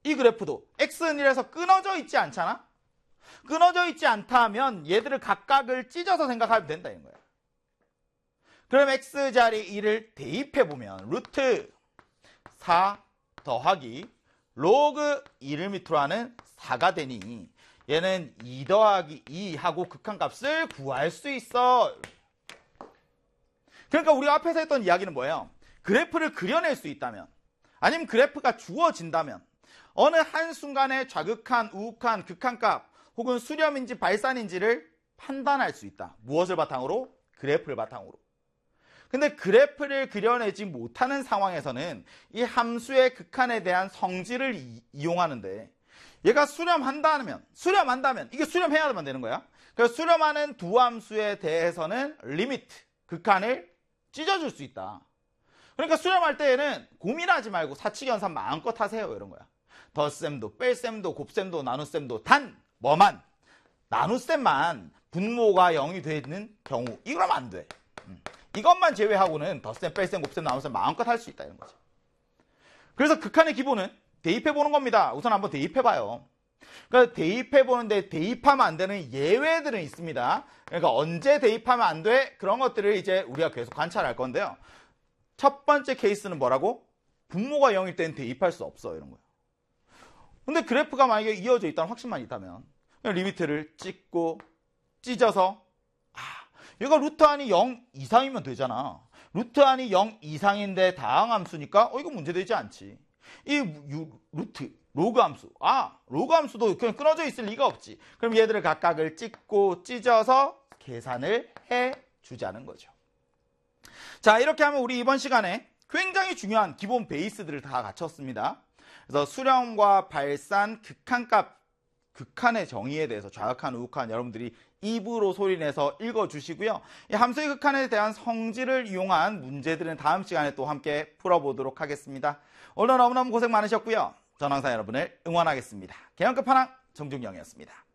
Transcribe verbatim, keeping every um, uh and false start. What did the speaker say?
이 그래프도 엑스는 일에서 끊어져 있지 않잖아? 끊어져 있지 않다 하면 얘들을 각각을 찢어서 생각하면 된다 이런 거야. 그럼 x 자리 일을 대입해보면 루트 사 더하기 로그 일을 밑으로 하는 사가 되니 얘는 이 더하기 이 하고 극한값을 구할 수 있어. 그러니까 우리가 앞에서 했던 이야기는 뭐예요? 그래프를 그려낼 수 있다면 아니면 그래프가 주어진다면 어느 한순간에 좌극한, 우극한, 극한값 혹은 수렴인지 발산인지를 판단할 수 있다. 무엇을 바탕으로? 그래프를 바탕으로. 근데 그래프를 그려내지 못하는 상황에서는 이 함수의 극한에 대한 성질을 이, 이용하는데 얘가 수렴한다면, 수렴한다면 이게 수렴해야만 되는 거야. 그래서 수렴하는 두 함수에 대해서는 리미트, 극한을 찢어줄 수 있다. 그러니까 수렴할 때에는 고민하지 말고 사칙연산 마음껏 하세요 이런 거야. 덧셈도, 뺄셈도, 곱셈도, 나눗셈도 단 뭐만? 나눗셈만 분모가 영이 되는 경우 이거라면 안 돼. 음. 이것만 제외하고는 덧셈, 뺄셈, 곱셈, 나눗셈 마음껏 할 수 있다 이런 거죠. 그래서 극한의 기본은 대입해보는 겁니다. 우선 한번 대입해봐요. 그러니까 대입해보는데 대입하면 안 되는 예외들은 있습니다. 그러니까 언제 대입하면 안 돼? 그런 것들을 이제 우리가 계속 관찰할 건데요. 첫 번째 케이스는 뭐라고? 분모가 영일 때는 대입할 수 없어 이런 거예요. 근데 그래프가 만약에 이어져 있다는 확신만 있다면 그냥 리미트를 찍고 찢어서 아, 얘가 루트 안이 영 이상이면 되잖아. 루트 안이 영 이상인데 다항함수니까 어 이거 문제되지 않지. 이 유, 루트 로그 함수 아 로그 함수도 그냥 끊어져 있을 리가 없지. 그럼 얘들을 각각을 찍고 찢어서 계산을 해주자는 거죠. 자, 이렇게 하면 우리 이번 시간에 굉장히 중요한 기본 베이스들을 다 갖췄습니다. 그래서 수렴과 발산, 극한값, 극한의 정의에 대해서 좌극한, 우극한 여러분들이 입으로 소리내서 읽어주시고요. 이 함수의 극한에 대한 성질을 이용한 문제들은 다음 시간에 또 함께 풀어보도록 하겠습니다. 오늘 너무너무 고생 많으셨고요. 전 항상 여러분을 응원하겠습니다. 개연급 한항 정중영이었습니다.